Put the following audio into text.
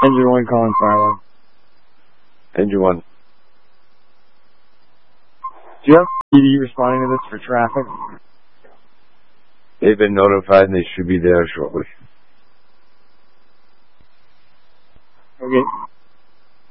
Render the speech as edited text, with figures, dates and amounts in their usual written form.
Engine 1 calling fire alarm. Engine 1. Do you have PD responding to this for traffic? They've been notified and they should be there shortly. Okay.